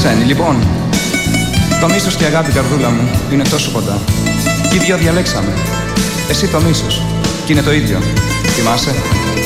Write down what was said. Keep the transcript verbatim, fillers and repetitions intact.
ξένη, λοιπόν. Το μίσος και η αγάπη, καρδούλα μου, είναι τόσο κοντά. Κι οι δυο διαλέξαμε. Εσύ το μίσος, κι είναι το ίδιο. Θυμάσαι?